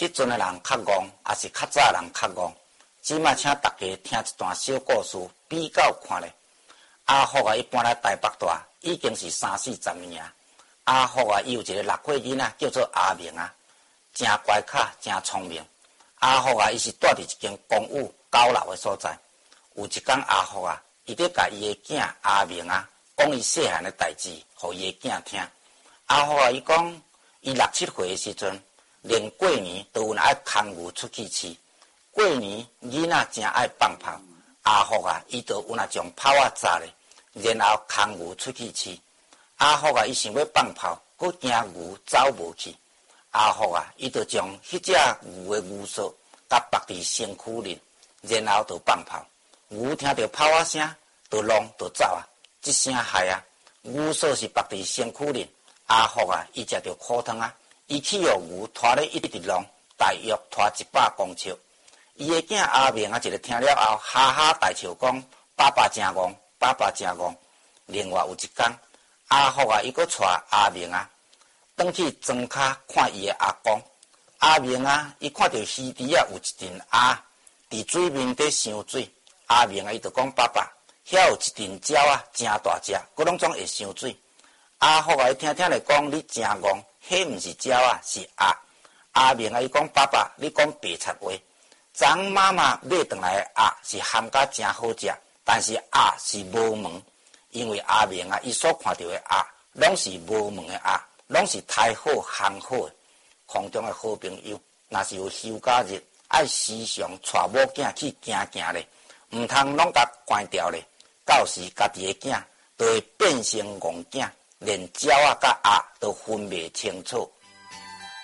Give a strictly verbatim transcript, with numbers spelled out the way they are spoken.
即阵的人较戆，也是较早的人较戆。即马请大家听一段小故事，比较看咧。阿福啊，伊搬来台北住，已经是三四十年啊。阿福啊，伊有一个六岁囡仔叫做阿明啊，真乖巧，真聪明。阿福啊，伊是住伫一间公寓高楼的所在。有一天，阿福啊，伊咧甲伊的囝阿明啊，讲伊细汉的代志，互伊的囝听。阿福啊，伊讲，伊六七岁的时阵，连过年都有爱牵牛出去饲。过年囡仔真爱放炮，阿福啊，伊就有那将炮啊炸咧，然后牵牛出去饲。阿福啊，伊想要放炮，佫惊牛走无去。阿福啊，伊就将迄只牛的牛梢甲绑伫身躯里，然后就放炮。牛听到炮啊声，就弄就走啊。这声害啊，牛梢是绑伫身躯里。阿福啊，伊食着苦汤啊，伊去互牛拖咧一直弄，大约拖一百公尺。伊的囝阿明啊，一个听了后，哈哈大笑讲：“爸爸真戆，爸爸真戆。”另外有一天，阿福啊，伊佫带阿明啊，转去庄骹看伊的阿公。阿明啊，伊看到溪底啊有一阵鸭伫水面底想水。阿明啊，伊就讲：“爸爸，遐有一阵鸟啊，真大只，佫拢总会想水。”阿福啊，伊听听来讲：“你真戆，迄毋是鸟啊，是鸭。”阿明啊，伊讲：“爸爸，你讲白贼话。昨妈妈买回来的鸭是咸甲真好食，但是鸭是无毛，因为阿明啊，伊所看到的鸭拢是无毛的鸭，拢是太好烘好的。空中的好朋友，若是有休假日，爱时常带某囝去行行咧，毋通拢甲关掉咧。到时家己的囝就会变成戆囝，连鸟啊甲鸭都分袂清楚。